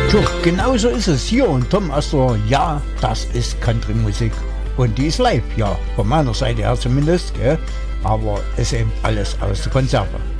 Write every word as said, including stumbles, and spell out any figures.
So, genau so ist es hier und Tom Astor, ja, das ist Country-Musik und die ist live, ja, von meiner Seite her zumindest, gell? Aber ist eben alles aus der Konserve.